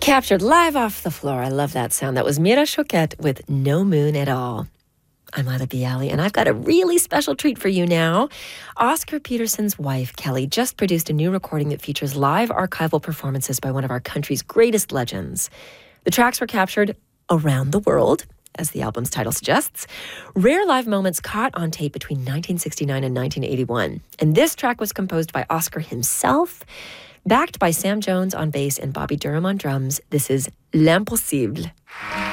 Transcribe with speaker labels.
Speaker 1: Captured live off the floor. I love that sound. That was Mira Choquette with No Moon at All. I'm Ada Bialy, and I've got a really special treat for you now. Oscar Peterson's wife, Kelly, just produced a new recording that features live archival performances by one of our country's greatest legends. The tracks were captured around the world, as the album's title suggests. Rare live moments caught on tape between 1969 and 1981. And this track was composed by Oscar himself, backed by Sam Jones on bass and Bobby Durham on drums. This is L'Impossible.